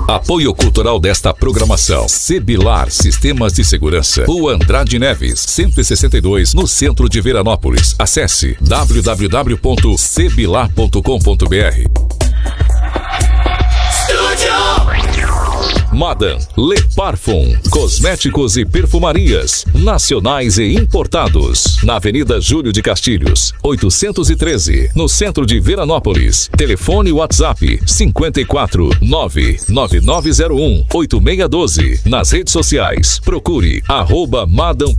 Apoio cultural desta programação: Sebilar Sistemas de Segurança, Rua Andrade Neves, 162, no centro de Veranópolis. Acesse www.sebilar.com.br. Madam Le Parfum, cosméticos e perfumarias nacionais e importados, na Avenida Júlio de Castilhos, 813, no centro de Veranópolis. Telefone WhatsApp 54 99901 8612. Nas redes sociais, procure @Madam